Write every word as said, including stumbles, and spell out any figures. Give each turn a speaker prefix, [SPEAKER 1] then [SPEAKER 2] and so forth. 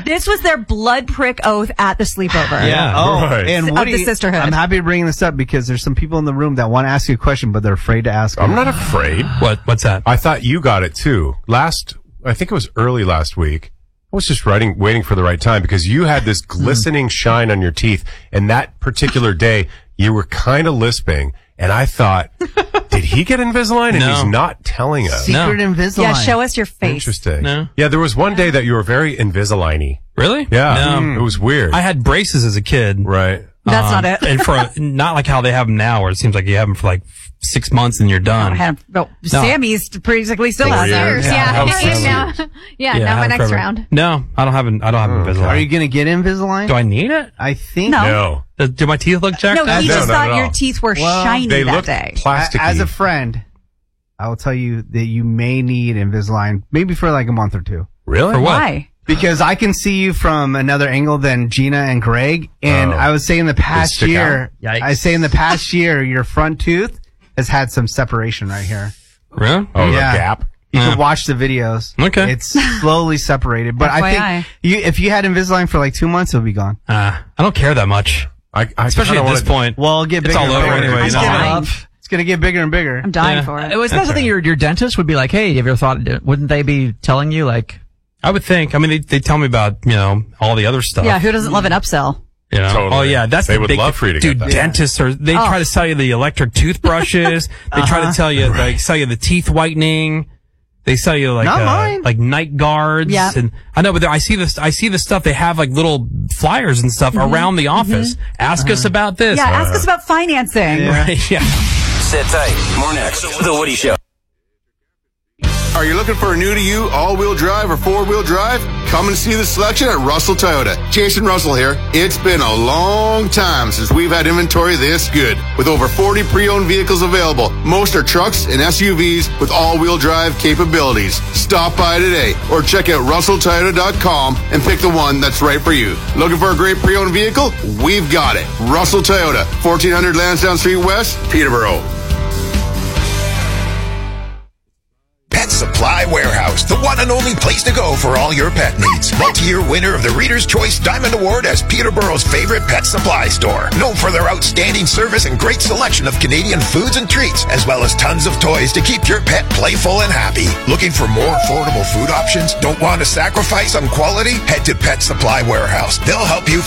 [SPEAKER 1] This was their blood prick oath at the sleepover.
[SPEAKER 2] Yeah.
[SPEAKER 3] Oh,
[SPEAKER 2] right.
[SPEAKER 3] and
[SPEAKER 1] Of
[SPEAKER 3] Woody,
[SPEAKER 1] the sisterhood.
[SPEAKER 3] I'm happy to bring this up because there's some people in the room that want to ask you a question, but they're afraid to ask.
[SPEAKER 4] I'm
[SPEAKER 3] you.
[SPEAKER 4] not afraid.
[SPEAKER 2] What? What's that?
[SPEAKER 4] I thought you got it too. Last, I think it was early last week. I was just writing, waiting for the right time because you had this glistening shine on your teeth. And that particular day, you were kind of lisping. And I thought, did he get Invisalign? And
[SPEAKER 2] No.
[SPEAKER 4] he's not telling us.
[SPEAKER 3] Secret Invisalign.
[SPEAKER 1] Yeah, show us your face.
[SPEAKER 4] Interesting.
[SPEAKER 2] No.
[SPEAKER 4] Yeah, there was one day that you were very Invisalign-y.
[SPEAKER 2] Really?
[SPEAKER 4] Yeah.
[SPEAKER 2] No.
[SPEAKER 4] It was weird.
[SPEAKER 2] I had braces as a kid.
[SPEAKER 4] right.
[SPEAKER 1] That's
[SPEAKER 2] Um,
[SPEAKER 1] not it.
[SPEAKER 2] and for not like how they have them now, where it seems like you have them for like six months and you're done.
[SPEAKER 1] I had, well, Sammy's basically still
[SPEAKER 4] Four
[SPEAKER 1] has it.
[SPEAKER 4] years.
[SPEAKER 5] Years, yeah.
[SPEAKER 4] Yeah,
[SPEAKER 5] Yeah,
[SPEAKER 4] absolutely.
[SPEAKER 5] now, yeah,
[SPEAKER 2] Yeah, I
[SPEAKER 5] now my
[SPEAKER 2] had it
[SPEAKER 5] next
[SPEAKER 2] forever.
[SPEAKER 5] round.
[SPEAKER 2] No, I don't have an, I don't have Invisalign.
[SPEAKER 3] Are you going to get Invisalign?
[SPEAKER 2] Do I need it?
[SPEAKER 3] I think.
[SPEAKER 1] No.
[SPEAKER 4] No.
[SPEAKER 2] Do, do my teeth look jacked
[SPEAKER 1] No,
[SPEAKER 2] up?
[SPEAKER 1] he
[SPEAKER 4] No,
[SPEAKER 1] just
[SPEAKER 4] not
[SPEAKER 1] thought
[SPEAKER 4] at
[SPEAKER 1] your
[SPEAKER 4] all.
[SPEAKER 1] teeth were
[SPEAKER 3] Well,
[SPEAKER 1] shiny
[SPEAKER 4] They
[SPEAKER 1] that
[SPEAKER 4] look
[SPEAKER 1] day.
[SPEAKER 4] plasticky.
[SPEAKER 3] As a friend, I will tell you that you may need Invisalign, maybe for like a month or two.
[SPEAKER 4] Really?
[SPEAKER 2] For what?
[SPEAKER 1] Why?
[SPEAKER 3] Because I can see you from another angle than Gina and Greg. And
[SPEAKER 4] Oh.
[SPEAKER 3] I would say in the past
[SPEAKER 4] stick
[SPEAKER 3] year,
[SPEAKER 2] out? Yikes.
[SPEAKER 3] I say in the past year, your front tooth has had some separation right here.
[SPEAKER 2] Really?
[SPEAKER 4] Oh,
[SPEAKER 3] Yeah.
[SPEAKER 4] the gap.
[SPEAKER 3] You
[SPEAKER 2] Yeah.
[SPEAKER 3] can watch the videos.
[SPEAKER 2] Okay.
[SPEAKER 3] It's slowly separated. But
[SPEAKER 1] F Y I.
[SPEAKER 3] I think you, if you had Invisalign for like two months, it'll be gone.
[SPEAKER 2] Uh, I don't care that much.
[SPEAKER 4] I, I
[SPEAKER 2] Especially
[SPEAKER 4] kinda
[SPEAKER 2] at this
[SPEAKER 4] wanna-
[SPEAKER 2] point.
[SPEAKER 3] Well, it'll get
[SPEAKER 2] It's
[SPEAKER 3] bigger
[SPEAKER 2] all
[SPEAKER 3] and
[SPEAKER 2] over
[SPEAKER 3] bigger.
[SPEAKER 2] anyway,
[SPEAKER 1] I'm
[SPEAKER 2] you know.
[SPEAKER 1] dying.
[SPEAKER 3] It's going to get bigger and bigger.
[SPEAKER 1] I'm dying
[SPEAKER 2] Yeah.
[SPEAKER 1] for it.
[SPEAKER 6] It was not something your your dentist would be like, hey, have you ever thought, wouldn't they be telling you like,
[SPEAKER 2] I would think. I mean, they, they tell me about, you know, all the other stuff.
[SPEAKER 1] Yeah, who doesn't love an upsell?
[SPEAKER 2] You know?
[SPEAKER 4] Totally.
[SPEAKER 2] Oh yeah, that's
[SPEAKER 4] They
[SPEAKER 2] the
[SPEAKER 4] would
[SPEAKER 2] big,
[SPEAKER 4] love for you to
[SPEAKER 2] dude.
[SPEAKER 4] get that.
[SPEAKER 2] Dentists are they
[SPEAKER 1] Oh.
[SPEAKER 2] try to sell you the electric toothbrushes. They try to tell you like sell you the teeth whitening. They sell you like
[SPEAKER 3] Not
[SPEAKER 2] uh,
[SPEAKER 3] mine.
[SPEAKER 2] like night guards.
[SPEAKER 1] Yeah.
[SPEAKER 2] And I know, but there- I see this. I see the stuff. They have like little flyers and stuff around the office. Ask us about this.
[SPEAKER 1] Yeah, ask us about financing.
[SPEAKER 2] Right, yeah.
[SPEAKER 7] Sit tight. More next. The Woody Show.
[SPEAKER 8] Are you looking for a new to you all-wheel drive or four-wheel drive? Come and see the selection at Russell Toyota. Jason Russell here. It's been a long time since we've had inventory this good. With over forty pre-owned vehicles available, most are trucks and S U Vs with all-wheel drive capabilities. Stop by today or check out russell toyota dot com and pick the one that's right for you. Looking for a great pre-owned vehicle? We've got it. Russell Toyota, fourteen hundred Lansdowne Street West, Peterborough.
[SPEAKER 9] Pet Supply Warehouse, the one and only place to go for all your pet needs. Multi-year winner of the Reader's Choice Diamond Award as Peterborough's favorite pet supply store. Known for their outstanding service and great selection of Canadian foods and treats, as well as tons of toys to keep your pet playful and happy. Looking for more affordable food options? Don't want to sacrifice on quality? Head to Pet Supply Warehouse. They'll help you